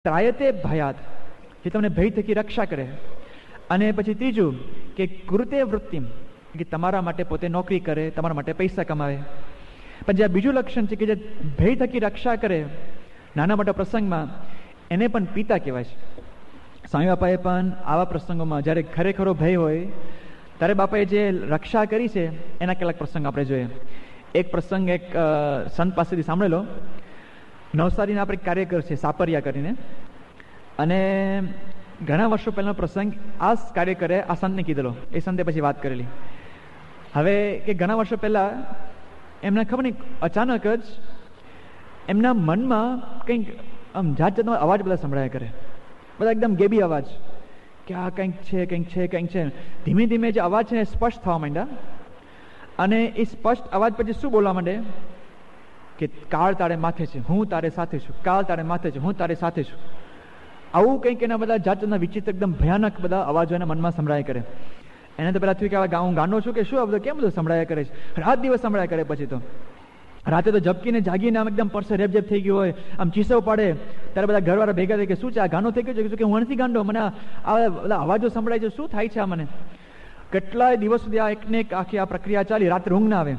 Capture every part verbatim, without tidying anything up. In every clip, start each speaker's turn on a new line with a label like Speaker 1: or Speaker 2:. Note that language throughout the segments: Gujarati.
Speaker 1: ત્રાયતે ભયાત, જે તમને ભય થકી રક્ષા કરે. અને પછી ત્રીજું કે કૃતે વૃત્તિમ, કે તમારા માટે પોતે નોકરી કરે, તમારા માટે પૈસા કમાવે. પણ જે બીજું લક્ષણ છે કે જે ભય થકી રક્ષા કરે નાના મોટા પ્રસંગમાં, એને પણ પિતા કહેવાય છે. સ્વામી બાપાએ પણ આવા પ્રસંગોમાં જ્યારે ખરેખરો ભય હોય ત્યારે બાપાએ જે રક્ષા કરી છે એના કેટલાક પ્રસંગ આપણે જોઈએ. એક પ્રસંગ એક સંત પાસેથી સાંભળેલો. નવસારીના આપણે કાર્યકર છે સાપરિયા કરીને, અને ઘણા વર્ષો પહેલાનો પ્રસંગ આ કાર્યકરે આ સંતને કીધેલો. એ સંતે પછી વાત કરેલી. હવે કે ઘણા વર્ષો પહેલા એમને ખબર નહીં, અચાનક જ એમના મનમાં કંઈક આમ જાત જાતનો અવાજ બધા સંભળાયા કરે, બધા એકદમ ગેબી અવાજ, કે આ કંઈક છે કંઈક છે કંઈક છે. ધીમે ધીમે જે અવાજ છે એ સ્પષ્ટ થવા માંડ્યા, અને એ સ્પષ્ટ અવાજ પછી શું બોલવા માંડે કે કાળ તારે માથે છે, હું તારે સાથે છું, કાળ તારે માથે છે, હું તારે સાથે છું. આવું કંઈક એના બધા જાત જાતના વિચિત્ર એકદમ ભયાનક બધા અવાજો એના મનમાં સંભળાયા કરે. એને તો પેલા થયું કે આ હું ગાંડો છું કે શું, આ બધું કેમ બધું સંભળાયા કરે છે. રાત દિવસ સંભળાયા કરે. પછી તો રાતે તો ઝબકીને જાગીને આમ એકદમ પરસે રેપઝેપ થઈ ગયું હોય, આમ ચીસો પાડે, ત્યારે બધા ઘરવાળા ભેગા થઈ કે શું છે આ ગાંડો થઈ ગયો છે, કે હું નથી ગાંડો, મને આ બધા અવાજો સંભળાય છે, શું થાય છે આ મને. કેટલાય દિવસ સુધી આ એકને એક આખી આ પ્રક્રિયા ચાલી. રાત્રે ઊંઘ ના આવે,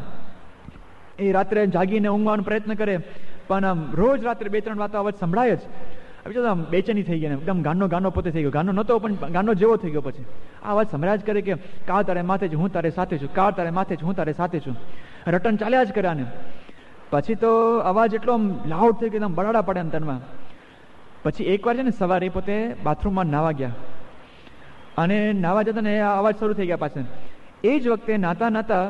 Speaker 1: એ રાત્રે જાગીને ઊંઘવાનો પ્રયત્ન કરે, પણ આમ રોજ રાત્રે બે ત્રણ વાતો અવાજ સંભળાય જ. હવે આમ બેચેની થઈ ગઈ, એકદમ ગાંડો ગાંડો પોતે થઈ ગયો. ગાંડો નહોતો પણ ગાંડો જેવો થઈ ગયો. પછી આ અવાજ સંભળાય જ કરે કે કાળ તારે માથે છે, હું તારે સાથે છું, કાળ તારે માથે છે, હું તારે સાથે છું. રટન ચાલ્યા જ કરે આને. પછી તો અવાજ એટલો આમ લાઉડ થઈ ગયો, આમ બરાડા પડે અંતરમાં. પછી એકવાર છે ને સવારે પોતે બાથરૂમમાં નાવા ગયા, અને નાવા જતા ને આ અવાજ શરૂ થઈ ગયા પાછળ. એ જ વખતે નાતા નાતા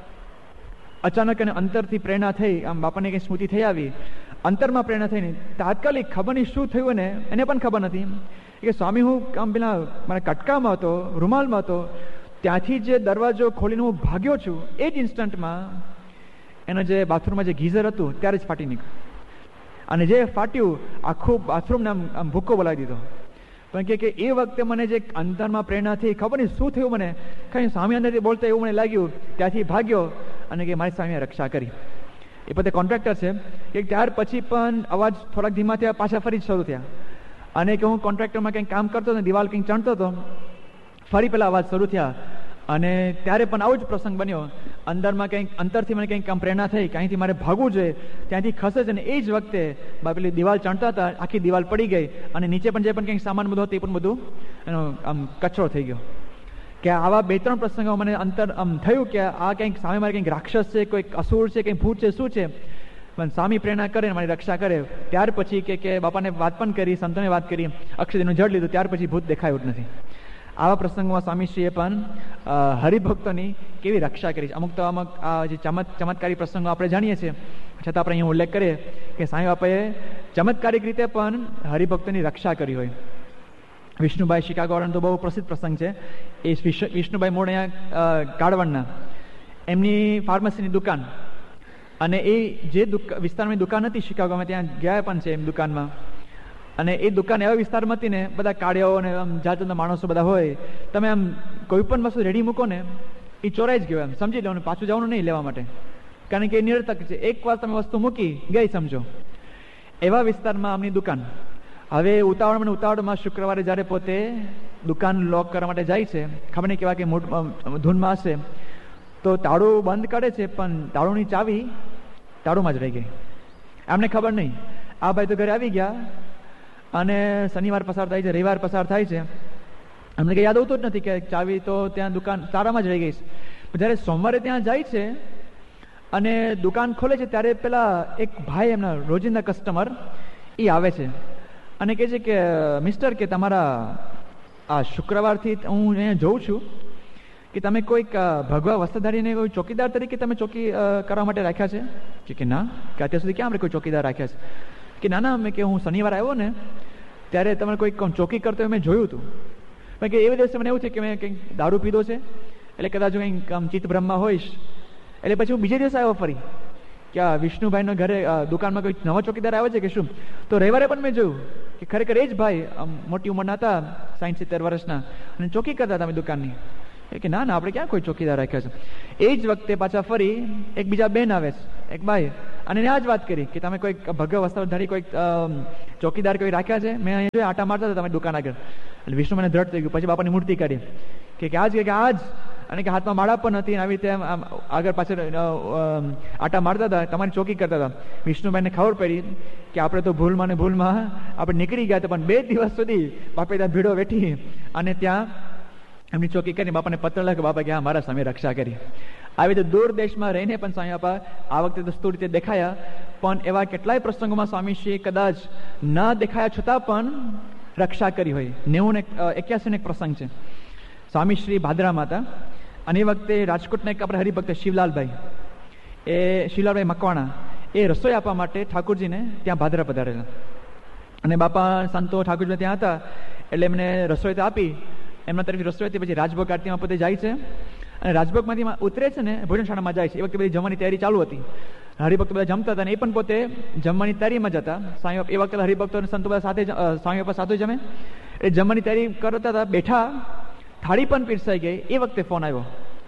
Speaker 1: અચાનક એને અંતરથી પ્રેરણા થઈ, આમ બાપાને કંઈ સ્મૃતિ થઈ આવી, અંતરમાં પ્રેરણા થઈ ને તાત્કાલિક ખબર નહીં શું થયું ને એને પણ ખબર નથી કે સ્વામી હું આમ પેલા મારા કટકામાં હતો, રૂમાલમાં હતો, ત્યાંથી જે દરવાજો ખોલીને હું ભાગ્યો છું એ જ ઇન્સ્ટન્ટમાં એનો જે બાથરૂમમાં જે ગીઝર હતું ત્યારે જ ફાટી નીકળ્યું. અને જે ફાટ્યું આખું બાથરૂમને આમ આમ ભૂક્કો બોલાવી દીધો. પણ કે એ વખતે મને જે અંતરમાં પ્રેરણા થઈ, ખબર નહીં શું થયું મને, કંઈ સ્વામી અંદરથી બોલતા એવું મને લાગ્યું, ત્યાંથી ભાગ્યો અને કે મારી સ્વામીએ રક્ષા કરી. એ પોતે કોન્ટ્રાક્ટર છે કે ત્યાર પછી પણ અવાજ થોડાક ધીમા થયા, પાછા ફરી જ શરૂ થયા. અને કે હું કોન્ટ્રાક્ટરમાં કંઈક કામ કરતો હતો, દિવાલ કંઈક ચણતો હતો, ફરી પેલા અવાજ શરૂ થયા. અને ત્યારે પણ આવો જ પ્રસંગ બન્યો. અંદરમાં કંઈક અંતરથી મને કંઈક આમ પ્રેરણા થઈ કે અહીંથી મારે ભાગવું જોઈએ, ત્યાંથી ખસે છે. ને એ જ વખતે પેલી દિવાલ ચણતા હતા, આખી દિવાલ પડી ગઈ, અને નીચે પણ જે પણ કંઈક સામાન બધું હતું એ પણ બધું એનો આમ કચરો થઈ ગયો. કે આવા બે ત્રણ પ્રસંગો મને અંતર આમ થયું કે આ કંઈક સામે મારે કંઈક રાક્ષસ છે, કોઈક અસુર છે, કંઈક ભૂત છે, શું છે. પણ સ્વામી પ્રેરણા કરે, મારી રક્ષા કરે. ત્યાર પછી કે કે બાપાને વાત પણ કરી, સંતોને વાત કરી, અક્ષયનું જડ લીધું, ત્યાર પછી ભૂત દેખાયું જ નથી. આવા પ્રસંગોમાં સ્વામીશ્રીએ પણ હરિભક્તોની કેવી રક્ષા કરી છે. અમુક તો અમુક આ જે ચમત ચમત્કારી પ્રસંગો આપણે જાણીએ છીએ, છતાં આપણે અહીંયા ઉલ્લેખ કરીએ કે સ્વામી બાપાએ ચમત્કારિક રીતે પણ હરિભક્તોની રક્ષા કરી હોય. વિષ્ણુભાઈ શિકાગોવાળાનો તો બહુ પ્રસિદ્ધ પ્રસંગ છે. એ વિષ્ણુભાઈ મૂળ અહીંયા કાળવણના, એમની ફાર્મસીની દુકાન, અને એ જે વિસ્તારમાં દુકાન હતી શિકાગોમાં, ત્યાં ગયા પણ છે એમ દુકાનમાં. અને એ દુકાન એવા વિસ્તારમાં હતી ને બધા કાળિયાઓ અને આમ જાત જાતના માણસો બધા હોય, તમે આમ કોઈ પણ વસ્તુ રેડી મૂકો ને એ ચોરાઈ જ ગયો, એમ સમજી લેવાનું, પાછું જવાનું નહીં લેવા માટે, કારણ કે એ નિરર્થક છે. એક વાર તમે વસ્તુ મૂકી ગઈ સમજો. એવા વિસ્તારમાં આમની દુકાન. હવે ઉતાવળમાં ઉતાવળમાં શુક્રવારે જ્યારે પોતે દુકાન લોક કરવા માટે જાય છે, ખબર નહીં કેવા કે મોટ ધૂનમાં હશે, તો તાળું બંધ કરે છે, પણ તાળુની ચાવી તાળુમાં જ રહી ગઈ. આમને ખબર નહીં. આ ભાઈ તો ઘરે આવી ગયા, અને શનિવાર પસાર થાય છે, રવિવાર પસાર થાય છે, અમને કંઈ યાદ આવતું જ નથી કે ચાવી તો ત્યાં દુકાન તારામાં જ રહી ગઈ છે. જ્યારે સોમવારે ત્યાં જાય છે અને દુકાન ખોલે છે, ત્યારે પેલા એક ભાઈ એમના રોજિંદા કસ્ટમર એ આવે છે અને કહે છે કે મિસ્ટર, કે તમારા આ શુક્રવારથી હું અહીંયા જોઉં છું કે તમે કોઈક ભગવા વસ્ત્રધારીને કોઈ ચોકીદાર તરીકે તમે ચોકી કરવા માટે રાખ્યા છે? કે ના, કે અત્યાર સુધી ક્યાં આપણે કોઈ ચોકીદાર રાખ્યા છે? કે ના ના, મેં કે હું શનિવાર આવ્યો ને ત્યારે તમે કોઈક ચોકી કરતો મેં જોયું હતું. પણ કે એવી દિવસે મને એવું થયું કે મેં કંઈક દારૂ પીધો છે, એટલે કદાચ હું કંઈક આમ ચિત્ત બ્રહ્મા હોઈશ, એટલે પછી હું બીજે દિવસે આવ્યો ફરી કે આ વિષ્ણુભાઈનો ઘરે દુકાનમાં કોઈ નવો ચોકીદાર આવે છે કે શું. તો રવિવારે પણ મેં જોયું કે ખરેખર એ જ ભાઈ આમ મોટી ઉંમરના હતા, સાઠ સિત્તેર વર્ષના, અને ચોકી કરતા હતા અમે દુકાનની. કે ના ના આપણે ક્યાં કોઈ ચોકીદાર રાખ્યા છે. એ જ વખતે પાછા ફરી એક બીજા બેન આવે છે, એક બાઈ, અને એને આ જ વાત કરી કે તમે કોઈ ભગવ વસ્ત્રધારી કોઈ ચોકીદાર કોઈ રાખ્યા છે? મેં અહીંયા આટા મારતા હતા તમે દુકાન આગળ. એટલે વિષ્ણુ મને દ્રઢ થઈ ગયું. પછી બાપાની મૂર્તિ કાઢી કે આજ કે આજ, અને કે હાથમાં માળા પણ નથી, આવી રીતે આગળ પાછળ આટા મારતા હતા, તમારી ચોકી કરતા હતા. વિષ્ણુભાઈને ખબર પડી કે આપણે તો ભૂલમાં ને ભૂલમાં આપણે નીકળી ગયા હતા, પણ બે દિવસ સુધી બાપે ત્યાં ભીડો વેઠી અને ત્યાં એમની ચોકી કરીને બાપાને પત્ર લખ્યો. બાપા કે હા, મારા સામે રક્ષા કરી. આવી રીતે દૂર દેશમાં રહીને પણ સ્વામી બાપા આ વખતે તો સ્થૂળ રીતે દેખાયા, પણ એવા કેટલાય પ્રસંગોમાં સ્વામીશ્રી કદાચ ન દેખાયા છતાં પણ રક્ષા કરી હોય. નેવું ને એક્યાસી ને એક પ્રસંગ છે. સ્વામીશ્રી ભાદરામાં હતા અને એ વખતે રાજકોટના એક આપણે હરિભક્ત શિવલાલભાઈ, એ શિવલાલભાઈ મકવાણા, એ રસોઈ આપવા માટે ઠાકોરજીને ત્યાં ભાદરા પધારેલા. અને બાપા સંતો ઠાકોરજી ત્યાં હતા એટલે એમને રસોઈ તો આપી, એમના તરફથી રસોઈ હતી. પછી રાજભોગ આરતીમાં પોતે જાય છે અને રાજભોગમાંથી ઉતરે છે ને ભોજનશાળામાં જાય છે. એ વખતે બધી જમવાની તૈયારી ચાલુ હતી. હરિભક્તો બધા જમતા હતા અને એ પણ પોતે જમવાની તૈયારીમાં જ હતા. સ્વામી એ વખતે હરિભક્તો અને સંતો બધા સાથે સ્વામી બાપા સાથે જમે એ જમવાની તૈયારી કરતા હતા. બેઠા, થાળી પણ પીરસાઈ ગઈ. એ વખતે ફોન આવ્યો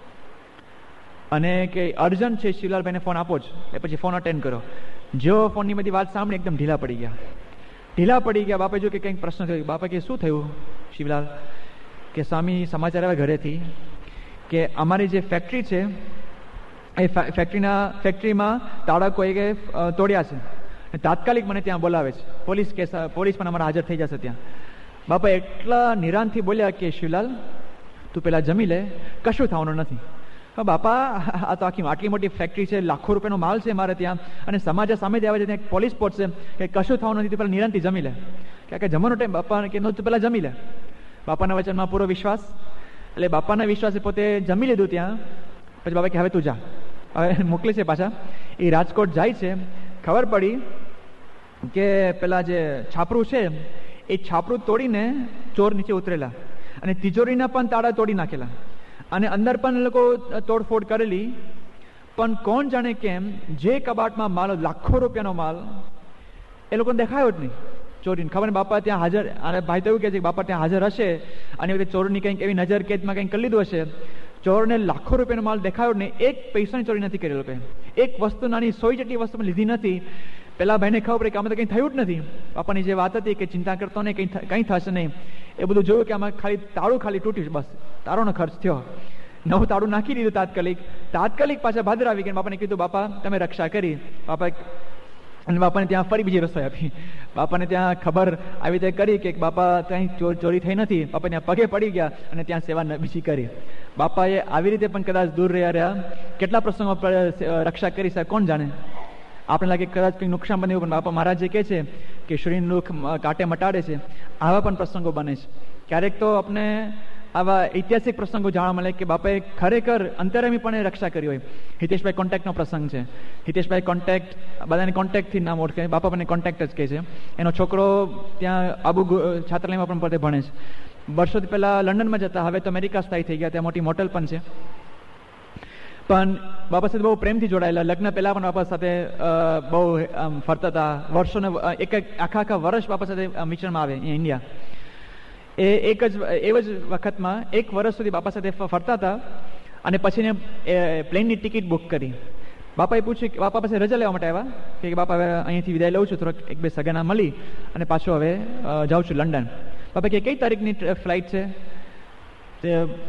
Speaker 1: અને કે અર્જન્ટ છે, શિવલાલભાઈને ફોન આપો જ. એ પછી ફોન અટેન્ડ કરો. જેવો ફોનની બધી વાત સાંભળી એકદમ ઢીલા પડી ગયા. ઢીલા પડી ગયા. બાપા જો કે કંઈક પ્રશ્ન થયો. બાપા કે શું થયું શિવલાલ? કે સ્વામી સમાચાર આવ્યા ઘરેથી કે અમારી જે ફેક્ટરી છે એ ફેક્ટરીના ફેક્ટરીમાં તાળા કોઈએ તોડ્યા છે, તાત્કાલિક મને ત્યાં બોલાવે છે. પોલીસ કેસ પોલીસ પણ અમારા હાજર થઈ જશે ત્યાં. બાપા એટલા નિરાંતથી બોલ્યા કે શિવલાલ તું પેલા જમી લે, કશું થવાનું નથી. બાપા આ તો આખી આટલી મોટી ફેક્ટરી છે, લાખો રૂપિયાનો માલ છે મારે ત્યાં, અને સમાજ સામે જ આવે છે, ત્યાં પોલીસ પહોંચશે, કે કશું થવાનું નથી, તું પેલા નિરાંતથી જમી લે. કે જમવાનો ટાઈમ બાપા કે તું પેલા જમી લે. બાપાના વચનમાં પૂરો વિશ્વાસ. એટલે બાપાના વિશ્વાસે પોતે જમી લીધું ત્યાં. પછી બાપા કે હવે તું જા, હવે મોકલે છે પાછા. એ રાજકોટ જાય છે. ખબર પડી કે પેલા જે છાપરું છે એ છાપરું તોડીને ચોર નીચે ઉતરેલા અને તિજોરીના પણ તાળા તોડી નાખેલા અને અંદર પણ એ લોકો તોડફોડ કરેલી. પણ કોણ જાણે કેમ જે કબાટમાં માલ લાખો રૂપિયાનો માલ એ લોકોને દેખાયો જ નહીં ચોરીને. ખબર ને બાપા ત્યાં હાજર, અને ભાઈ તો એવું કહે છે કે બાપા ત્યાં હાજર હશે અને એ ચોરની કંઈક એવી નજર કેદમાં કંઈક કરી લીધું હશે. ચોરને લાખો રૂપિયાનો માલ દેખાયો ને એક પૈસાની ચોરી નથી કરી લોકોએ. એક વસ્તુ નાની સોય જેટલી વસ્તુ લીધી નથી. પેલા ભાઈને ખબર પડી કે આમાં તો કંઈ થયું જ નથી. બાપાની જે વાત હતી કે ચિંતા કરતો નહીં, કંઈ કંઈ થશે નહીં, એ બધું જોયું કે આમાં ખાલી તાળું ખાલી તૂટ્યું, બસ તારોનો ખર્ચ થયો. નવું તાળું નાખી દીધું તાત્કાલિક. તાત્કાલિક પાછા ભાદર આવી ગયા. બાપાને કીધું બાપા તમે રક્ષા કરી. બાપા અને બાપાને ત્યાં ફરી બીજી રસોઈ આપી. બાપાને ત્યાં ખબર આવી રીતે કરી કે બાપા ત્યાં ચોરી થઈ નથી. બાપા ત્યાં પગે પડી ગયા અને ત્યાં સેવા બીજી કરી. બાપાએ આવી રીતે પણ કદાચ દૂર રહ્યા રહ્યા કેટલા પ્રસંગો રક્ષા કરી છે કોણ જાણે. આપણે લાગે કદાચ કંઈક નુકસાન બન્યું, પણ બાપા મહારાજ જે કહે છે કે શરીરનું દુઃખ કાંટે મટાડે છે. આવા પણ પ્રસંગો બને છે. ક્યારેક તો આપણે આવા ઐતિહાસિક પ્રસંગો જાણવા મળે કે બાપાએ ખરેખર અંતરામીપણે રક્ષા કરી હોય. હિતેશભાઈ કોન્ટેક્ટનો પ્રસંગ છે. હિતેશભાઈ કોન્ટેક્ટ બધાને કોન્ટેક્ટથી નામ ઓળખે, બાપા પણ કોન્ટેક્ટ જ કહે છે. એનો છોકરો ત્યાં આબુ છાત્રાલયમાં પણ પોતે ભણે છે. વર્ષોથી પહેલાં લંડનમાં જતા, હવે તો અમેરિકા સ્થાયી થઈ ગયા, ત્યાં મોટી મોટેલ પણ છે. પણ બાપા સાથે બહુ પ્રેમથી જોડાયેલા. લગ્ન પહેલાં પણ બાપા સાથે બહુ ફરતા હતા. વર્ષોને એક આખા આખા વર્ષ બાપા સાથે મિશનમાં આવે અહીંયા ઇન્ડિયા. એ એક જ એવ જ વખતમાં એક વર્ષ સુધી બાપા સાથે ફરતા હતા અને પછી પ્લેનની ટિકિટ બુક કરી. બાપાએ પૂછ્યું કે બાપા પાસે રજા લેવા માટે આવ્યા કે બાપા હવે અહીંયાથી વિદાય લઉં છું, થોડોક એક બે સગાના મળી અને પાછો હવે જાઉં છું લંડન. બાપા કે કઈ તારીખની ફ્લાઇટ છે? તે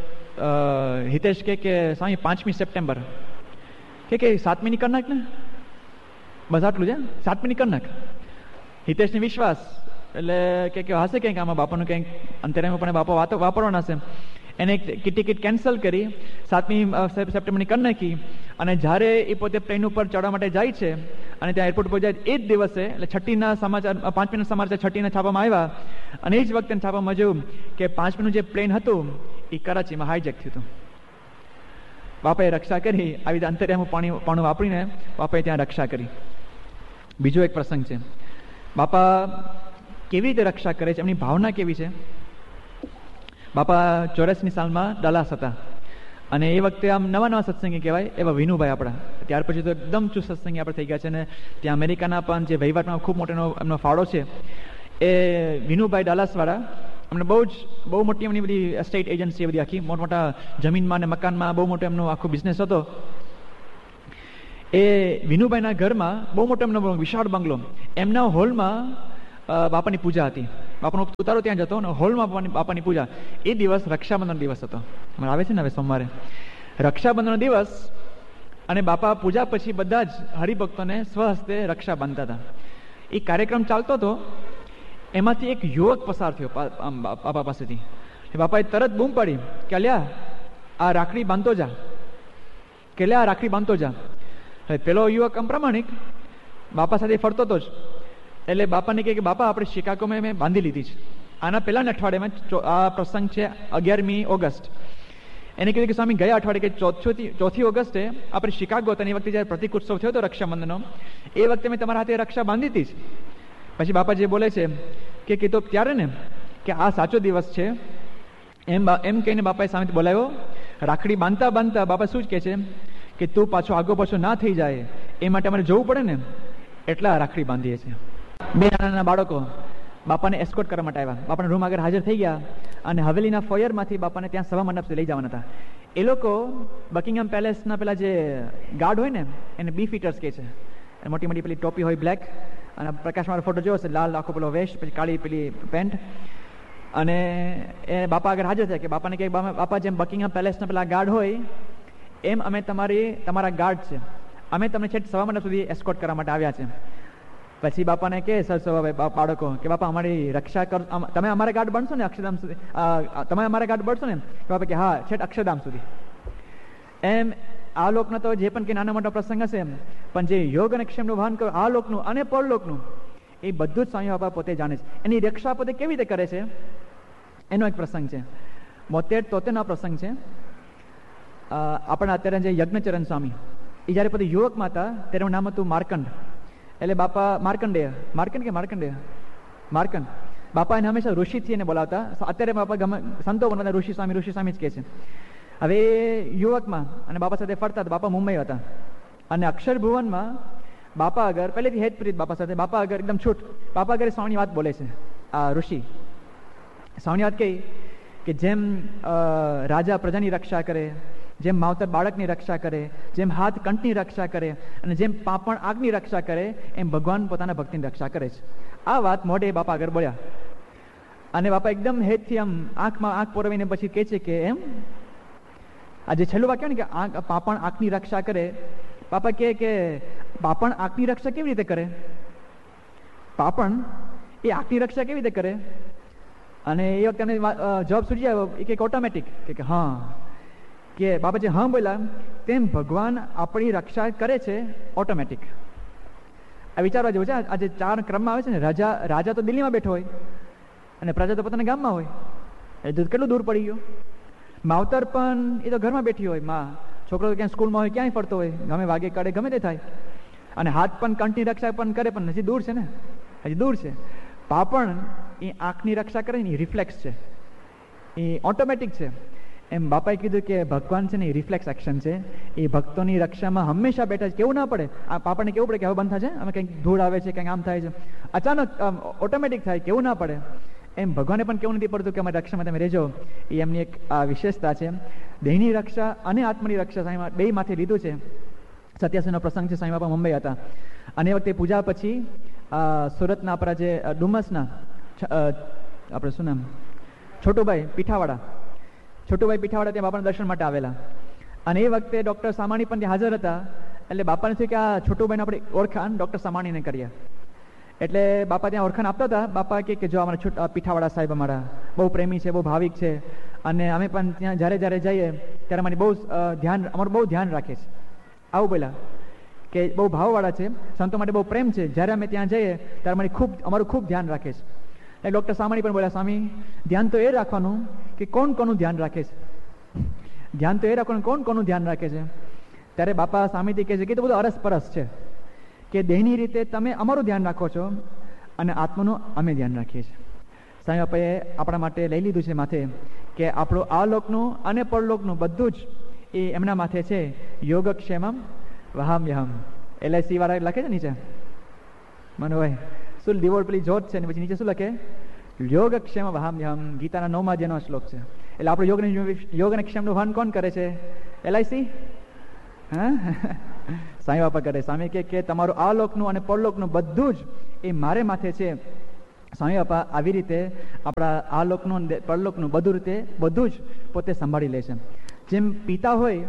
Speaker 1: હિતેશ કે કે સ્વામી પાંચમી સપ્ટેમ્બર. કે કે સાતમીની કરી નાખ ને, બસ આટલું છે, સાતમીની કરી નાખ. હિતેશને વિશ્વાસ એટલે કે હશે કંઈક આમાં બાપાનું કંઈક અંતરાયમાં પણ બાપા વાતો વાપરવાના હશે. એને ટિકિટ કેન્સલ કરી, સાતમી સપ્ટેમ્બરની કરી નાખી. અને જ્યારે એ પોતે પ્લેન ઉપર ચડવા માટે જાય છે અને ત્યાં એરપોર્ટ પર જાય એ જ દિવસે એટલે છઠ્ઠીના સમાચાર પાંચમીના સમાચાર છઠ્ઠીના છાપામાં આવ્યા. અને એ જ વખતે છાપામાં જોયું કે પાંચમીનું જે પ્લેન હતું એ કરાચીમાં હાઈજેક થયું હતું. બાપાએ રક્ષા કરી. આવી રીતે અંતરિયામાં પાણી પાણી વાપરીને બાપાએ ત્યાં રક્ષા કરી. બીજો એક પ્રસંગ છે. બાપા કેવી રીતે રક્ષા કરે છે, એમની ભાવના કેવી છે. બાપા ચોરસની સાલમાં ડલાસ હતા અને એ વખતે આમ નવા નવા સત્સંગી કહેવાય એવા વિનુભાઈ આપણા. ત્યાર પછી તો એકદમ ચુસ્ત સત્સંગી આપણે થઈ ગયા છે. અને ત્યાં અમેરિકાના પણ જે વહીવટમાં ખૂબ મોટો એમનો ફાળો છે. એ વિનુભાઈ ડલાસવાળા એમને બહુ જ બહુ મોટી એમની બધી એસ્ટેટ એજન્સી બધી આખી મોટા મોટા જમીનમાં અને મકાનમાં બહુ મોટો એમનો આખો બિઝનેસ હતો. એ વિનુભાઈના ઘરમાં બહુ મોટો એમનો વિશાળ બંગલો, એમના હોલમાં બાપાની પૂજા હતી. બાપાનો ઉતારો ત્યાં જતો અને હોલમાં બાપાની બાપાની પૂજા. એ દિવસ રક્ષાબંધન દિવસ હતો. અમારે આવે છે ને હવે સોમવારે રક્ષાબંધનનો દિવસ, અને બાપા પૂજા પછી બધા જ હરિભક્તોને સ્વહસ્તે રક્ષા બાંધતા હતા. એ કાર્યક્રમ ચાલતો હતો, એમાંથી એક યુવક પસાર થયો બાપા પાસેથી. બાપાએ તરત બૂમ પાડી કે અલ્યા આ રાખડી બાંધતો જા, કે લ્યા આ રાખડી બાંધતો જા. હવે પેલો યુવક અપ્રામાણિક બાપા સાથે ફરતો હતો જ, એટલે બાપાને કહે કે બાપા આપણે શિકાગોમાં મેં બાંધી લીધી છે. આના પહેલાના અઠવાડિયામાં આ પ્રસંગ છે અગિયારમી ઓગસ્ટ. એને કીધું કે સ્વામી ગયા અઠવાડિયે કે ચોથી ચોથી ઓગસ્ટે આપણે શિકાગો હતા, એ વખતે જ્યારે પ્રતિક ઉત્સવ થયો હતો રક્ષાબંધનનો, એ વખતે મેં તમારા હાથે રક્ષા બાંધી હતી જ. પછી બાપા જે બોલે છે કે કીધું ત્યારે ને કે આ સાચો દિવસ છે એમ એમ કહીને બાપાએ સામે બોલાવ્યો. રાખડી બાંધતા બાંધતા બાપા શું જ કહે છે કે તું પાછો આગો પાછો ના થઈ જાય એ માટે અમારે જવું પડે ને, એટલા રાખડી બાંધીએ છીએ. બે નાના નાના બાળકો બાપાને એસ્કોર્ટ કરવા માટે આવ્યા, બાપાના રૂમ આગળ હાજર થઈ ગયા અને હવેલીના ફોયરમાંથી બાપાને ત્યાં સભા મંડપ લઈ જવાના હતા. એ લોકો બકિંગહામ પેલેસના પેલા જે ગાર્ડ હોય ને એને બી ફીટર્સ કહે છે. મોટી મોટી પેલી ટોપી હોય બ્લેક, અને પ્રકાશ મારો ફોટો જોયો છે, લાલ આખો પેલો વેસ્ટ, પછી કાળી પેલી પેન્ટ, અને એ બાપા આગળ હાજર થયા કે બાપાને કહે બાપા જેમ બકિંગહામ પેલેસના પેલા ગાર્ડ હોય એમ અમે તમારી તમારા ગાર્ડ છે, અમે તમને છેક સભા મંડપ સુધી એસ્કોર્ટ કરવા માટે આવ્યા છે. પછી બાપાને કહે સર બાળકો કે બાપા અમારી રક્ષા કર, તમે અમારા ગાર્ડ બનશો ને અક્ષરધામ સુધી, તમે અમારા ગાર્ડ બનશો ને? બાપા કે હા છેક અક્ષરધામ સુધી. એમ આ લોકનો તો જે પણ કે નાના મોટા પ્રસંગ હશે એમ, પણ જે યોગ અને ક્ષેમનું ભાન કરો આ લોકનું અને પરલોકનું એ બધું જ સ્વામી બાપા પોતે જાણે છે. એની રક્ષા પોતે કેવી રીતે કરે છે એનો એક પ્રસંગ છે. મોતેર તોતેરનો પ્રસંગ છે. આપણા અત્યારે જે યજ્ઞચરણ સ્વામી એ જ્યારે પોતે યુવકમાં હતા ત્યારે એનું નામ હતું માર્કંડ, એટલે બાપા માર્કંડેય માર્કંડ કે માર્કંડેય માર્કંડ બાપા એને હંમેશા ઋષિથી એને બોલાવતા. અત્યારે બાપા ગમે સંતો બનાવતા ઋષિ સ્વામી ઋષિ સ્વામી જ કહે છે. હવે યુવકમાં અને બાપા સાથે ફરતા હતા. બાપા મુંબઈ હતા અને અક્ષર ભુવનમાં બાપા આગળ પહેલેથી હેત પ્રીત બાપા સાથે, બાપા આગળ એકદમ છૂટ, બાપા આગળ સ્વામીની વાત બોલે છે. આ ઋષિ સ્વામીની વાત કહી કે જેમ રાજા પ્રજાની રક્ષા કરે, જેમ માવતર બાળકની રક્ષા કરે, જેમ હાથ કંઠની રક્ષા કરે અને જેમ પાપણ આગની રક્ષા કરે એમ ભગવાન પોતાના ભક્તિની રક્ષા કરે છે. આ વાત મોઢે બાપા આગળ બોલ્યા અને બાપા એકદમ હેતથી આમ આંખમાં આંખ પોરવીને પછી કહે છે કે એમ આ જે છેલ્લું વાક્ય ને કે આંખ પાપણ આંખની રક્ષા કરે, બાપા કહે કે પાપણ આંખની રક્ષા કેવી રીતે કરે? પાપણ એ આંખની રક્ષા કેવી રીતે કરે? અને એ વખતે એને જવાબ સૂજી આવ્યો કે ઓટોમેટિક કે હા, કે બાપા જે હા બોલ્યા તેમ ભગવાન આપણી રક્ષા કરે છે ઓટોમેટિક. આ વિચારવા જેવું છે. આ જે ચાર ક્રમમાં આવે છે ને, રાજા રાજા તો દિલ્હીમાં બેઠો હોય અને પ્રજા તો પોતાના ગામમાં હોય, એ કેટલું દૂર પડી ગયું. માવતર પણ એ તો ઘરમાં બેઠી હોય, માં છોકરો તો ક્યાંય સ્કૂલમાં હોય, ક્યાંય ફરતો હોય, ગમે વાગે કાઢે ગમે તે થાય, અને હાથ પણ કંઠની રક્ષા પણ કરે, પણ હજી દૂર છે ને, હજી દૂર છે. પાપણ એ આંખની રક્ષા કરે ને, એ રિફ્લેક્સ છે, એ ઓટોમેટિક છે. એમ બાપાએ કીધું કે ભગવાન છે ને એ રિફ્લેક્સ એક્શન છે, એ ભક્તોની રક્ષામાં હંમેશા બેઠા છે. કેવું ના પડે, આ પાપણને કેવું પડે કે હવે બંધ થશે, અમે કંઈક ધૂળ આવે છે, કંઈક આમ થાય છે, અચાનક ઓટોમેટિક થાય, કેવું ના પડે. એમ ભગવાને પણ કેવું નથી પડતું કે અમારી રક્ષામાં તમે રહેજો. એ એમની એક વિશેષતા છે. દેહની રક્ષા અને આત્મની રક્ષા સાંઈ બે માથે લીધું છે. સત્યાસીનો પ્રસંગ છે. સાંઈ બાપા મુંબઈ હતા અને એ વખતે પૂજા પછી સુરતના આપણા જે ડુમસના આપણે શું નામ છોટુભાઈ પીઠાવાડા છોટુભાઈ પીઠાવાડા ત્યાં બાપાના દર્શન માટે આવેલા અને એ વખતે ડૉક્ટર સામાણી પણ ત્યાં હાજર હતા. એટલે બાપાને થયું કે આ છોટુભાઈને આપણે ઓળખાણ ડૉક્ટર સામાણીને કરીએ. એટલે બાપા ત્યાં ઓળખાણ આપતા હતા. બાપા કે જો અમારા છોટા પીઠાવાડા સાહેબ અમારા બહુ પ્રેમી છે, બહુ ભાવિક છે, અને અમે પણ ત્યાં જ્યારે જ્યારે જઈએ ત્યારે અમારી બહુ ધ્યાન અમારું બહુ ધ્યાન રાખે છે. આવું બોલા કે બહુ ભાવવાળા છે, સંતો માટે બહુ પ્રેમ છે, જ્યારે અમે ત્યાં જઈએ ત્યારે અમારી ખૂબ અમારું ખૂબ ધ્યાન રાખે છે. એટલે ડૉક્ટર સામાણી પણ બોલ્યા, સ્વામી ધ્યાન તો એ રાખવાનું કે કોણ કોનું ધ્યાન રાખે છે, ધ્યાન તો એ રાખવાનું કોણ કોનું ધ્યાન રાખે છે. ત્યારે બાપા સામેથી કહે છે કે તો બધું અરસપરસ છે, કે દેહની રીતે તમે અમારું ધ્યાન રાખો છો અને આત્માનું અમે ધ્યાન રાખીએ છીએ. સ્વામી બાપાએ આપણા માટે લઈ લીધું છે માથે કે આપણું આ લોકનું અને પરલોકનું બધું જ એ એમના માથે છે. યોગક્ષેમમ વહામ્યહમ. એલઆઈસી વાળા લખે છે નીચે મનોભાઈ શું દીવોળ પેલી જોત છે ને પછી નીચે શું લખે? યોગક્ષેમ વહામ્યહમ, ગીતાના નવમા જેનો શ્લોક છે. એટલે આપણું યોગ યોગ અને ક્ષેમનું વહન કોણ કરે છે? એલઆઈસી હા સાંઈ બાપા કરે. સ્વામી કે કે તમારું આ લોકનું અને પરલોકનું બધું જ એ મારે માથે છે. સ્વામી બાપા આવી રીતે આપણા આ લોકનું અને પરલોકનું બધું રીતે બધું જ પોતે સંભાળી લે છે. જેમ પિતા હોય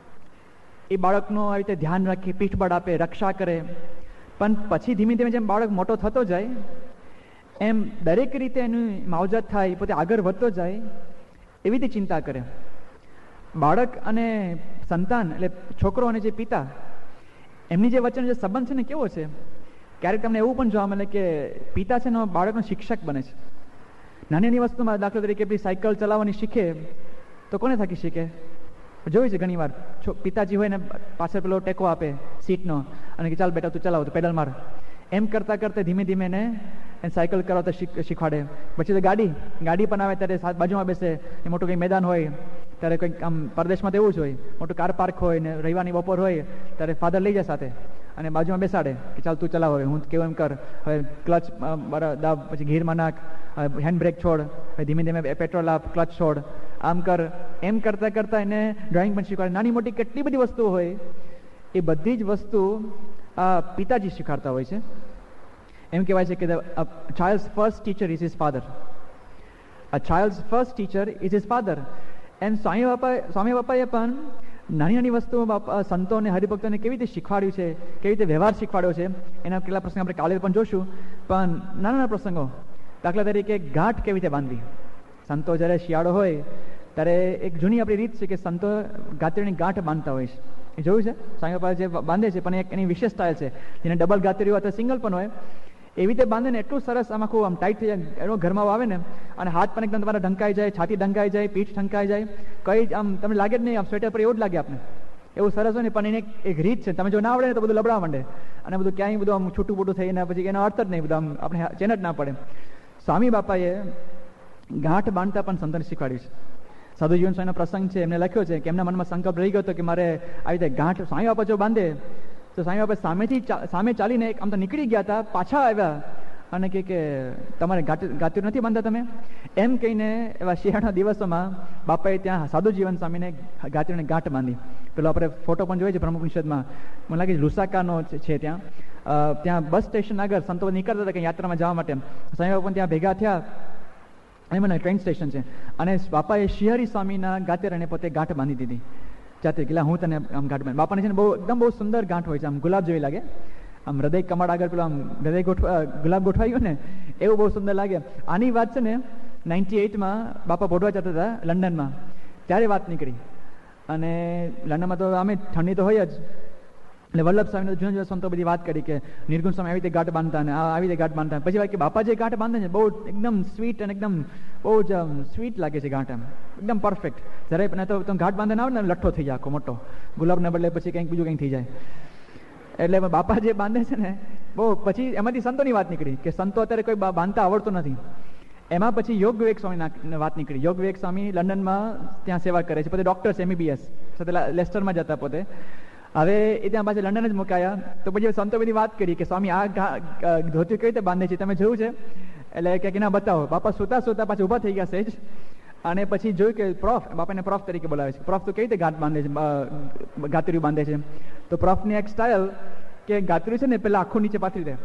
Speaker 1: એ બાળકનું આવી રીતે ધ્યાન રાખી, પીઠબળ આપે, રક્ષા કરે, પણ પછી ધીમે ધીમે જેમ બાળક મોટો થતો જાય એમ દરેક રીતે એની માવજત થાય, પોતે આગળ વધતો જાય, એવી રીતે ચિંતા કરે. બાળક અને સંતાન એટલે છોકરો અને જે પિતા, એમની જે વચ્ચેનો જે સંબંધ છે ને કેવો છે, ક્યારેક તમને એવું પણ જોવા મળે કે પિતા છે ને બાળકનો શિક્ષક બને છે. નાની નાની વસ્તુમાં દાખલા તરીકે પેલી સાયકલ ચલાવવાની શીખે તો કોને થકી શીખે? જોયું છે ઘણી વાર પિતાજી હોય ને પાછળ પેલો ટેકો આપે સીટનો અને કે ચાલ બેટા તું ચલાવ, તો પેડલ માર. એમ કરતાં કરતાં ધીમે ધીમે એને સાયકલ કરાવતા શીખવાડે. પછી તો ગાડી ગાડી પણ આવે ત્યારે બાજુમાં બેસે. એ મોટું કંઈ મેદાન હોય ત્યારે કંઈક આમ પરદેશમાં તો એવું જ હોય, મોટું કાર પાર્ક હોય ને રવિવારની બપોર હોય ત્યારે ફાધર લઈ જાય સાથે અને બાજુમાં બેસાડે કે ચાલ તું ચલાવ, હવે હું કેવું એમ કર, હવે ક્લચ દાબ, પછી ગીરમાં નાખ, હેન્ડ બ્રેક છોડ, હવે ધીમે ધીમે પેટ્રોલ આપ, ક્લચ છોડ, આમ કર. એમ કરતાં કરતાં એને ડ્રોઈંગ પણ શીખવાડે. નાની મોટી કેટલી બધી વસ્તુઓ હોય એ બધી જ વસ્તુ આ પિતાજી શીખવાડતા હોય છે. એમ કહેવાય છે કે a child's first teacher is his father. A child's first teacher is his father. એમ સ્વામી બાપા સ્વામી બાપાએ પણ નાની નાની વસ્તુઓ બાપા સંતો અને હરિભક્તોને કેવી રીતે શીખવાડ્યું છે, કેવી રીતે વ્યવહાર શીખવાડ્યો છે, એના કેટલા પ્રસંગ આપણે કાલે પણ જોશું. પણ નાના નાના પ્રસંગો, દાખલા તરીકે ગાંઠ કેવી રીતે બાંધવી. સંતો જ્યારે શિયાળો હોય ત્યારે એક જૂની આપણી રીત છે કે સંતો ગાત્રીની ગાંઠ બાંધતા હોય છે. એ જોયું છે સ્વામી બાપા જે બાંધે છે, પણ એક એની વિશેષ સ્ટાઇલ છે. જેને ડબલ ગાત્રી હોય અથવા સિંગલ પણ હોય એવી રીતે બાંધે ને એટલું સરસ આમ આખું આમ ટાઈટ થઈ જાય, એનો ઘરમાં આવે ને અને હાથ પણ એકદમ તમારા ઢંકાઈ જાય, છાતી ઢંકાઈ જાય, પીઠ ઢંકાઈ જાય, કઈ આમ તમને લાગે જ નહીં, આમ સ્વેટર પર એવું જ લાગે આપને, એવું સરસ હોય ને. પણ એને એક રીત છે, તમે જો ના આવડે ને તો બધું લબડા માંડે અને બધું ક્યાંય બધું આમ છૂટું બૂટું થઈને પછી એનો અર્થ જ નહીં, બધું આમ આપણે ચેન જ ના પડે. સ્વામી બાપાએ ગાંઠ બાંધતા પણ સંતોને શીખવાડ્યું છે. સાધુ જીવન સ્વામીનો પ્રસંગ છે, એમને લખ્યો છે કે એમના મનમાં સંકલ્પ રહી ગયો હતો કે મારે આવી રીતે ગાંઠ સ્વામી બાપા જો બાંધે તો સ્વામી બાપા સામેથી સામે ચાલીને આમ તો નીકળી ગયા હતા, પાછા આવ્યા અને કે કે તમારે ગાત્રી નથી બાંધતા તમે, એમ કહીને એવા શિયાળાના દિવસોમાં બાપાએ ત્યાં સાધુ જીવન સ્વામીને ગાત્રીને ગાંઠ બાંધી. પેલો આપણે ફોટો પણ જોઈએ છે બ્રહ્મપુનિષદમાં, મને લાગે લુસાકાનો છે ત્યાં. ત્યાં બસ સ્ટેશન આગળ સંતો નીકળતા હતા કે યાત્રામાં જવા માટે, સ્વામી બાપા ત્યાં ભેગા થયા. એ મને ટ્રેન સ્ટેશન છે અને બાપાએ શિયારી સ્વામીના ગાત્રીને પોતે ગાંઠ બાંધી દીધી જાતે. કે હું તને આમ ગાંઠ બાંધી. બાપાને છે ને બહુ એકદમ બહુ સુંદર ગાંઠ હોય છે, આમ ગુલાબ જેવી લાગે, આમ હૃદય કમાડ આગળ પેલો આમ હૃદય ગોઠવા ગુલાબ ગોઠવાયું ને એવું બહુ સુંદર લાગે. આની વાત છે ને નાઇન્ટી એઇટમાં બાપા બોડવા જતા હતા લંડનમાં, ત્યારે વાત નીકળી. અને લંડનમાં તો આમે ઠંડી તો હોય જ, એટલે વલ્લભ સ્વામીને જૂના જૂના સંતો બધી વાત કરી કે નિર્ગુણ સ્વામી આવી રીતે ગાંઠ બાંધતા ને આવી રીતે ગાંઠ બાંધતા. પછી કે બાપા જે ગાંઠ બાંધે છે બહુ એકદમ સ્વીટ અને એકદમ બહુ જ સ્વીટ લાગે છે ગાંઠ, એમ એકદમ પરફેક્ટ. જ્યારે પણ તો તમે ગાંઠ બાંધે ના આવે ને લઠ્ઠો થઈ જાય આખો મોટો, ગુલાબને બદલે પછી કંઈક બીજું કંઈક થઈ જાય. એટલે બાપા જે બાંધે છે ને બહુ, પછી એમાંથી સંતોની વાત નીકળી કે સંતો અત્યારે કોઈ બાંધતા આવડતું નથી. એમાં પછી યોગ વિવેક સ્વામી વાત નીકળી. યોગ વિવેક સ્વામી લંડનમાં ત્યાં સેવા કરે છે, પોતે ડોક્ટર છે, એમબીબીએસ સાથે લેસ્ટરમાં જતા પોતે. હવે એ ત્યાં પાછા લંડન જ મુકાયા. તો પછી સંતો બધી વાત કરી કે સ્વામી આ ધોતી કઈ રીતે બાંધે છે, તમે જોયું છે? એટલે કે ના બતાવો. બાપા સુતા સુતા પાછા ઊભા થઈ ગયા સહેજ અને પછી જોયું કે પ્રોફ, બાપાને પ્રોફ તરીકે બોલાવે છે. પ્રોફ તો કઈ રીતે ગાંઠ બાંધે છે, ગાત્રી બાંધે છે. તો પ્રોફની એક સ્ટાઇલ કે ગાત્રી છે ને પેલા આખું નીચે પાથરી દે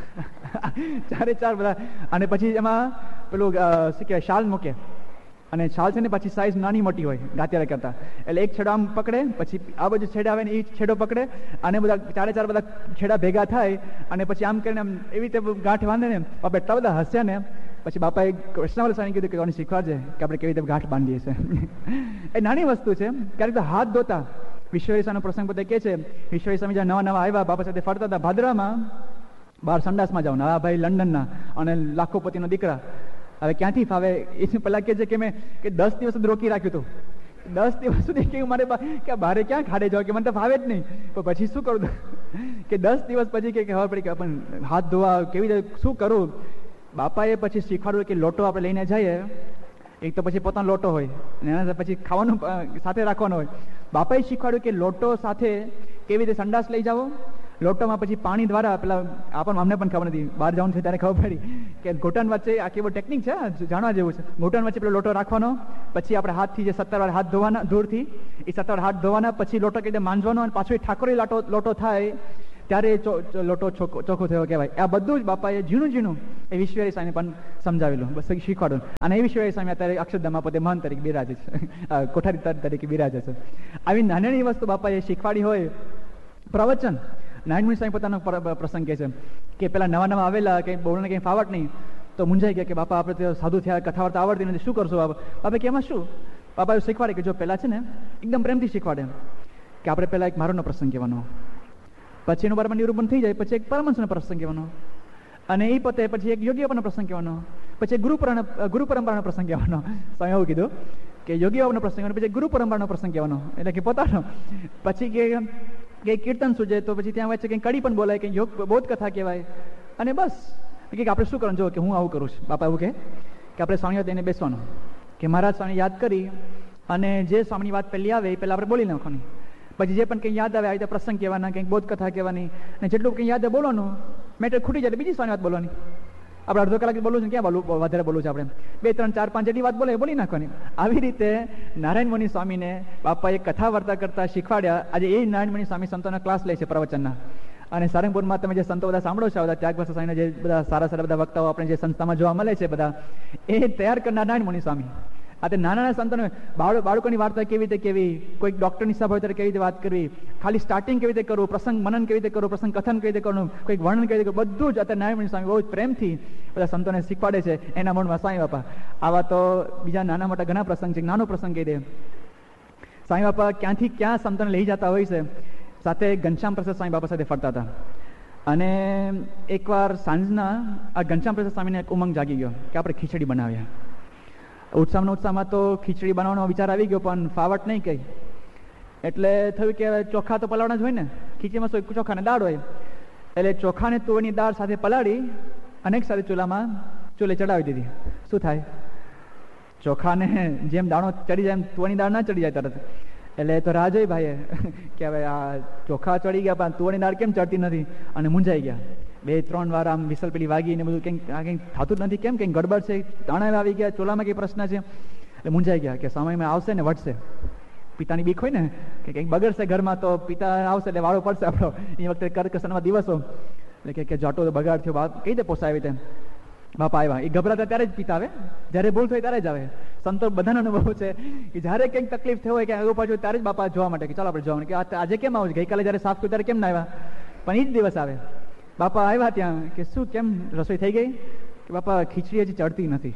Speaker 1: ચારે ચાર બધા, અને પછી એમાં પેલું શું કહેવાય શાલ મૂકે, અને શાલ છે ને પછી સાઈઝ નાની મોટી હોય ગાત્યારે કરતા. એટલે એક છેડો આમ પકડે, પછી આ બાજુ છેડા આવે ને એ છેડો પકડે, અને બધા ચારે ચાર બધા છેડા ભેગા થાય અને પછી આમ કરીને આમ એવી રીતે ગાંઠ બાંધે ને. બાપા એટલા બધા હસ્યા ને પછી બાપાએ કૃષ્ણવલ્લભ સ્વામી કીધું કે કોને શીખવાડજે કે આપણે કેવી રીતે ગાંઠ બાંધીએ છીએ. એ નાની વસ્તુ છે. ક્યારેક તો હાથ ધોતા વિશ્વેશ્વરનો પ્રસંગ પોતે કહે છે, વિશ્વેશ્વર સ્વામી જ્યાં નવા નવા આવ્યા બાપા સાથે ફરતા હતા ભાદરામાં, બહાર સંડાસમાં જાઓ, નવા ભાઈ લંડનના અને લાખોપતિનો દીકરા. હવે ક્યાંથી ફાવે? એ પેલા કહે છે કે મેં કે દસ દિવસ સુધી રોકી રાખ્યું હતું, દસ દિવસ સુધી કે મારે કે બારે ક્યાં ખાડે જાવ કે મને તો ફાવે જ નહીં. તો પછી શું કરું કે દસ દિવસ પછી કે ખબર પડી કે પણ હાથ ધોવા કેવી રીતે શું કરું. બાપાએ પછી શીખવાડ્યું કે લોટો આપણે લઈને જઈએ, એક તો પછી પોતાનો લોટો હોય અને એના પછી ખાવાનું સાથે રાખવાનો હોય. બાપાએ શીખવાડ્યું કે લોટો સાથે કેવી રીતે સંડાસ લઈ જાઓ લોટોમાં પછી પાણી દ્વારા પેલા આપણને અમને પણ ખબર નથી, બહાર જવાનું છે ત્યારે ખબર પડી કે ઘૂંટણ વચ્ચે આ કેવો ટેકનિક છે, જાણવા જેવું છે. ઘૂંટણ વચ્ચે પેલો લોટો રાખવાનો, પછી આપણે હાથથી જે સત્તર વાર હાથ ધોવાના દૂરથી, એ સત્તર વાર હાથ ધોવાના, પછી લોટો કઈ રીતે માંજવાનો, અને પાછો એ ઠાકોરી લોટો લોટો થાય ત્યારે લોટો ચોખ્ખો થયો કહેવાય. આ બધું જ બાપાએ ઝીણું ઝીણું એ વિશ્વરી સ્વામી પણ સમજાવેલું, બસ શીખવાડું. અને એ વિશ્વરી સ્વામી અત્યારે અક્ષરધામમાં પોતે મહંત તરીકે બિરાજે છે, કોઠારી તરીકે બિરાજે છે. આવી નાની નાની વસ્તુ બાપાએ શીખવાડી હોય. પ્રવચન નારાયણ સ્વામી પોતાનો પ્રસંગ કહે છે કે પેલા નવા નવા આવેલા કંઈ બોલને કંઈ ફાવટ નહીં તો મૂંઝાઈ ગયા કે બાપા આપણે સાધુ થયા, કથા વાર્તા આવડતી નથી, શું કરશું બાપા? બાપા કે એમાં શું? બાપા એવું શીખવાડે કે જો પહેલા છે ને એકદમ પ્રેમથી શીખવાડે કે આપણે પહેલા એક મારોનો પ્રસંગ કહેવાનો, પછી એનું બરાબર નિરૂપણ થઈ જાય, પછી એક પરમહંસનો પ્રસંગ કહેવાનો, અને એ પતે પછી એક યોગી બાપાનો પ્રસંગ કહેવાનો, પછી ગુરુ ગુરુ પરંપરાનો પ્રસંગ કહેવાનો. સ્વામી એવું કીધું કે યોગી બાબાનો પ્રસંગ કહેવાનો, પછી ગુરુ પરંપરાનો પ્રસંગ કહેવાનો, એટલે કે પોતાનો. પછી કે કે કીર્તન સૂજે તો પછી ત્યાં હોય છે કંઈ કડી પણ બોલાય, કંઈ યોગ બોધ કથા કહેવાય, અને બસ કે આપણે શું કરવાનું? જો કે હું આવું કરું છું. બાપા એવું કહે કે આપણે સ્વામીઓ તેને બેસવાનું, કે મહારાજ સ્વામી યાદ કરી અને જે સ્વામીની વાત પહેલી આવે એ પહેલાં આપણે બોલી નાખવાની, પછી જે પણ કંઈ યાદ આવે આવી રીતે પ્રસંગ કહેવાના, કંઈક બોધ કથા કહેવાની, અને જેટલું કંઈ યાદ બોલવાનું, મેટર ખૂટી જાય બીજી સ્વામી વાત બોલવાની. આપણે અડધો કલાક બોલવું છે, ક્યાં બોલવું વધારે બોલવું છે? આપણે બે ત્રણ ચાર પાંચ જેટલી વાત બોલે બોલી નાખવાની. આવી રીતે નારાયણ મુનિ સ્વામીને બાપાએ કથા વાર્તા કરતા શીખવાડ્યા. આજે એ નારાયણ મુનિ સ્વામી સંતોના ક્લાસ લે છે પ્રવચનના. અને સારંગપુરમાં તમે જે સંતો બધા સાંભળો છો, બધા ત્યાગવાસા સ્વામીના જે બધા સારા સારા બધા વક્તાઓ આપણે જે સંસ્થામાં જોવા મળે છે, બધા એ તૈયાર કરનાર નારાયણ મુનિ સ્વામી. આ તે નાના નાના સંતોને બાળકો બાળકોની વાર્તા કેવી રીતે કેવી, કોઈક ડૉક્ટરની સભા હોય ત્યારે કેવી રીતે વાત કરવી, ખાલી સ્ટાર્ટિંગ કેવી રીતે કરવું, પ્રસંગ મનન કેવી રીતે કરવું, પ્રસંગ કથન કેવી રીતે કરવું, કોઈક વર્ણન કેવી રીતે કરવું, બધું જ અત્યારે નારાયણ સ્વામી બહુ જ પ્રેમથી બધા સંતોને શીખવાડે છે. એના મૂળમાં સ્વામી બાપા. આવા તો બીજા નાના મોટા ઘણા પ્રસંગ છે. નાનો પ્રસંગ કહી દે, સ્વામી બાપા ક્યાંથી ક્યાં સંતોને લઈ જતા હોય છે. સાથે ઘનશ્યામ પ્રસાદ સ્વામી બાપા સાથે ફરતા હતા, અને એકવાર સાંજના આ ઘનશ્યામ પ્રસાદ સ્વામીને એક ઉમંગ જાગી ગયો કે આપણે ખીચડી બનાવ્યા. ઉત્સાહના ઉત્સાહમાં તો ખીચડી બનાવવાનો વિચાર આવી ગયો, પણ ફાવટ નહીં કઈ. એટલે થયું કે ચોખા તો પલાળવાના જ હોય ને, ખીચડીમાં શું ચોખા ને દાળ હોય, એટલે ચોખાને તુવેરની દાળ સાથે પલાળી અને એક સાથે ચૂલામાં ચૂલે ચડાવી દીધી. શું થાય? ચોખાને જેમ દાણો ચડી જાય એમ તુવેરની દાળ ના ચડી જાય તરત. એટલે તો રાહ જોઈ ભાઈએ કે હવે આ ચોખા ચડી ગયા પણ તુવેરની દાળ કેમ ચડતી નથી, અને મૂંઝાઈ ગયા. બે ત્રણ વાર આમ વિસલ પેલી વાગી ને બધું કંઈક કંઈક થતું જ નથી, કેમ કંઈક ગડબડ છે, દાણા આવી ગયા, ચોલામાં કંઈ પ્રશ્ન છે. એટલે મૂંઝાઈ ગયા કે સમયમાં આવશે ને વટશે. પિતાની બીક હોય ને કે કંઈક બગડશે ઘરમાં તો પિતા આવશે એટલે વાળો પડશે આપણો. એ વખતે કરકસરના દિવસો એટલે કે જાટો તો બગાડ થયો, બાપ કઈ રીતે પોસાય આવી રીતે. બાપા આવ્યા, એ ગભરાતા ત્યારે જ પિતા આવે, જ્યારે ભૂલ થાય ત્યારે જ આવે. સંતો બધાનો અનુભવ છે કે જ્યારે કંઈક તકલીફ થઈ હોય કે એવું પાછું ત્યારે જ બાપા જોવા માટે કે ચાલો આપણે જોવાનું કે આજે કેમ આવું છે, ગઈકાલે જ્યારે સાફ કર્યું ત્યારે કેમ ના આવ્યા, પણ એ જ દિવસ આવે. બાપા આવ્યા ત્યાં કે શું કેમ રસોઈ થઈ ગઈ? કે બાપા ખીચડી હજી ચડતી નથી.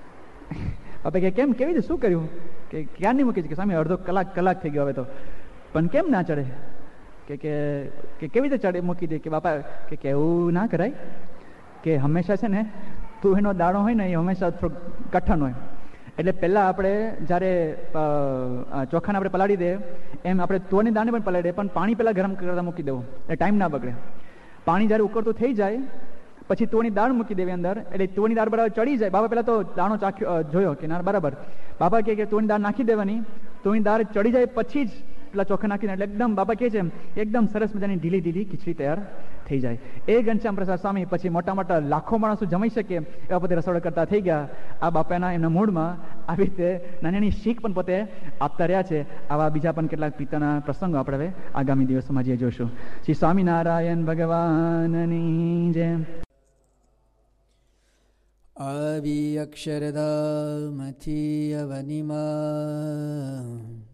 Speaker 1: બાપા કે કેમ, કેવી રીતે, શું કર્યું? કે ક્યાં નહીં મૂકી છે? કે સ્વામી અડધો કલાક કલાક થઈ ગયો હવે તો, પણ કેમ ના ચડે? કે કે કેવી રીતે ચડે મૂકી દે? કે બાપા કે એવું ના કરાય, કે હંમેશા છે ને તું એનો દાણો હોય ને એ હંમેશા થોડુંક કઠણ હોય. એટલે પહેલાં આપણે જ્યારે ચોખાને આપણે પલાળી દે એમ આપણે તુવેરની દાળને પણ પલાળી દે, પણ પાણી પહેલાં ગરમ કરતા મૂકી દેવું એટલે ટાઈમ ના બગડે. પાણી જ્યારે ઉકળતું થઈ જાય પછી તુવેરની દાળ મૂકી દેવી અંદર, એટલે તુવેરની દાળ બરાબર ચડી જાય. બાબા પહેલાં તો દાણો ચાખ્યો જોયો કે ના બરાબર. બાબા કહે કે તુવેરની દાળ નાખી દેવાની, તુવેરની દાળ ચડી જાય પછી જ પેલા ચોખા નાખીને એટલે એકદમ બાબા કહે છે એકદમ સરસ મજાની ઢીલી ઢીલી ખીચડી તૈયાર થઈ જાય. એ ઘનશ્યામ પ્રસાદ સ્વામી પછી મોટા મોટા લાખો માણસો જમાઈ શકે એવા પોતે રસોડા કરતા થઈ ગયા. આ બાપાના એમના મૂળમાં આવી રીતે નાની નાની શીખ પણ પોતે આપતા રહ્યા છે. આવા બીજા પણ કેટલાક પિતાના પ્રસંગો આપણે હવે આગામી દિવસોમાં જે જોશું. શ્રી સ્વામિનારાયણ ભગવાનની જય.
Speaker 2: આવી અક્ષરધામથી અવનિમાં